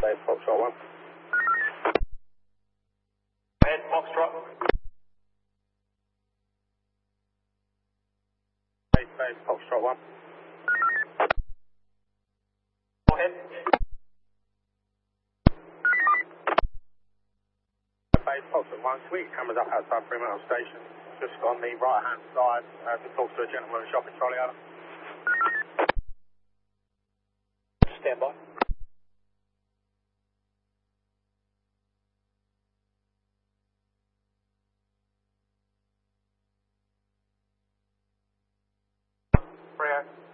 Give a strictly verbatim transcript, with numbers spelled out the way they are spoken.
base, Foxtrot one. Head, Foxtrot. Base, base, Foxtrot one. Head. Base, Foxtrot one. Sweet cameras up outside Fremantle Station. Just on the right hand side uh, to talk to a gentleman with a shopping trolley out. Stand by. Freo.